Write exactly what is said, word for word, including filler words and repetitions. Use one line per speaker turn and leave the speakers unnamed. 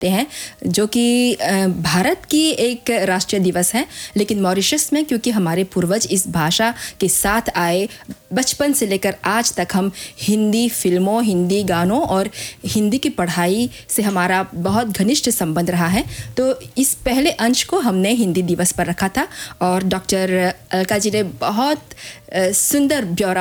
हैं जो कि भारत की एक राष्ट्रीय दिवस है, लेकिन मॉरिशस में क्योंकि हमारे पूर्वज इस भाषा के साथ आए, बचपन से लेकर आज तक हम हिंदी फिल्मों, हिंदी गानों और हिंदी की पढ़ाई से हमारा बहुत घनिष्ठ संबंध रहा है। तो इस पहले अंश को हमने हिंदी दिवस पर रखा था और डॉक्टर अलका जी ने बहुत सुंदर ब्यौरा